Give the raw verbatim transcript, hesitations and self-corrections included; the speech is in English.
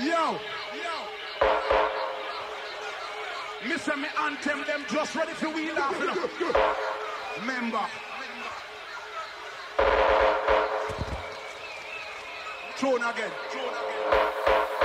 Yo, me say me anthem them just ready for we laughing. Remember. Tune again. Tune again.